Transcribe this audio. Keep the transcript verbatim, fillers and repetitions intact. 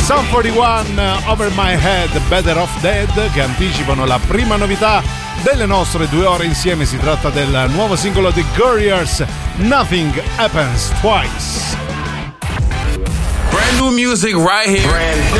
Sum quarantuno, Over My Head, Better Off Dead, che anticipano la prima novità delle nostre due ore insieme. Si tratta del nuovo singolo di Gurriers, Nothing Happens Twice. Brand new music right here. Brand